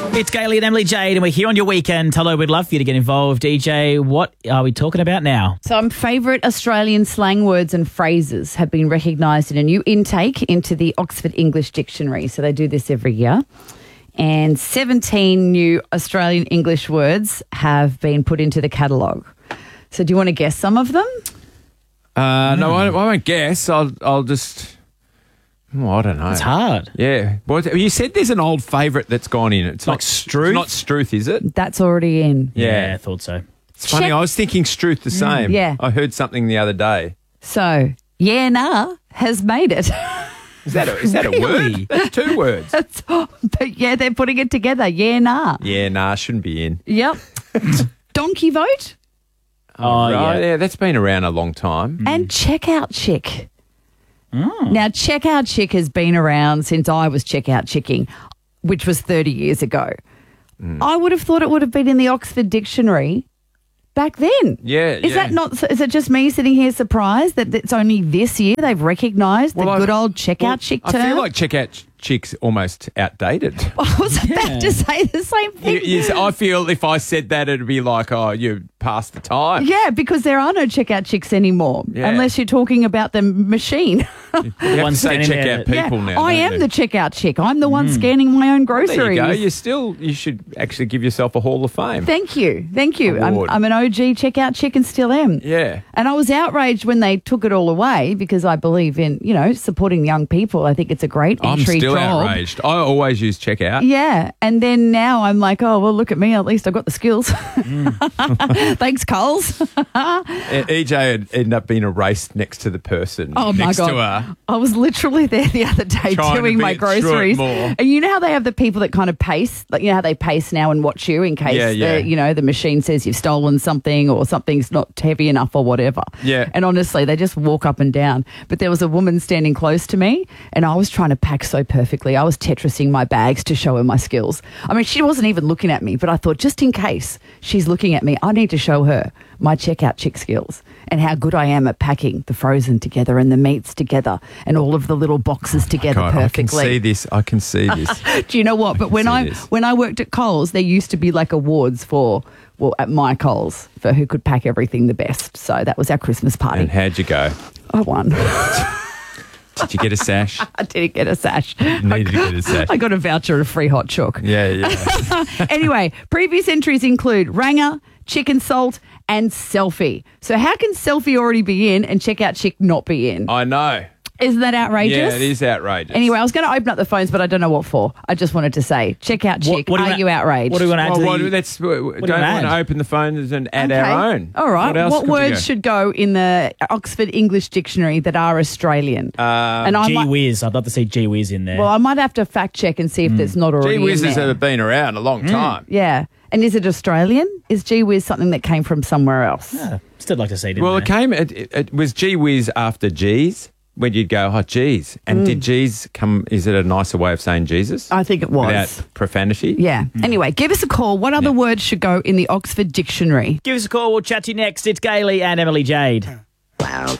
It's Gailey and Emily Jade, and we're here on your weekend. Hello, we'd love for you to get involved. DJ, what are we talking about now? Some favourite Australian slang words and phrases have been recognised in a new intake into the Oxford English Dictionary. So they do this every year. And 17 new Australian English words have been put into the catalogue. So do you want to guess some of them? No, I won't guess. I'll just... Oh, I don't know. It's hard. Yeah. Well, you said there's an old favourite that's gone in. It's Like Struth? It's not Struth, is it? That's already in. Yeah, I thought so. It's funny. Check- I was thinking Struth the same. yeah. I heard something the other day. So, yeah, nah has made it. Is that a Really? word? That's two words. But yeah, they're putting it together. Yeah, nah. Yeah, nah, shouldn't be in. Yep. Donkey vote Oh, Right, yeah. that's been around a long time. and checkout chick. Now, checkout chick has been around since I was checkout chicking, which was 30 years ago. I would have thought it would have been in the Oxford Dictionary back then. Yeah, Is that not? Is it just me sitting here surprised that it's only this year they've recognised the good old checkout chick term? I feel like checkout chick's almost outdated. I was about to say the same thing. I feel if I said that, it'd be like, oh, you passed the time. Yeah, because there are no checkout chicks anymore, Yeah. unless you're talking about the machine. You have to one say standing checkout there. people now. I don't am you? the checkout chick. I'm the one scanning my own groceries. There you go. You should actually give yourself a Hall of Fame. Thank you. Award. I'm an OG checkout chick and still am. Yeah. And I was outraged when they took it all away because I believe in, supporting young people. I think it's a great I'm entry still job. outraged. I always use checkout. Yeah. And then now I'm like, oh, well, look at me. At least I've got the skills. Thanks, Coles. EJ had ended up being erased next to the person Oh, my next God. to her. I was literally there the other day Trying to doing be my it through it groceries. more. And you know how they have the people that kind of pace, like, how they pace now and watch you in case the machine says you've stolen something or something's not heavy enough or whatever. Yeah. And honestly, they just walk up and down. But there was a woman standing close to me and I was trying to pack so perfectly. I was Tetrising my bags to show her my skills. I mean, she wasn't even looking at me, but I thought just in case she's looking at me, I need to show her my checkout chick skills and how good I am at packing the frozen together and the meats together and all of the little boxes together God, perfectly. I can see this. Do you know what? But when see this. I worked at Coles, there used to be like awards at my Coles for who could pack everything the best. So that was our Christmas party. And how'd you go? I won. Did you get a sash? I didn't get a sash. Needed to get a sash. I got a voucher of free hot chook. Yeah. Anyway, previous entries include ranger, chicken salt, and selfie. So how can selfie already be in and checkout chick not be in? I know. Isn't that outrageous? Yeah, it is outrageous. Anyway, I was going to open up the phones, but I don't know what for. I just wanted to say, checkout chick, What do are you outraged? What do you want to add to Well, the... don't want to open the phones and add Okay. our own. All right. else What could we words go? should go in the Oxford English Dictionary that are Australian? And I Gee might, whiz. I'd love to see gee whiz in there. well, I might have to fact check and see if there's not already Gee whizzes in there. have been around a long time. Yeah. And is it Australian? Is gee whiz something that came from somewhere else? Yeah, still like to see it in Well, there. it was gee whiz after G's, when you'd go, oh, geez. And did G's come, is it a nicer way of saying Jesus? I think it was. Without profanity? Yeah. Anyway, give us a call. What other words should go in the Oxford Dictionary? Give us a call. We'll chat to you next. It's Gailey and Emily Jade. Wow.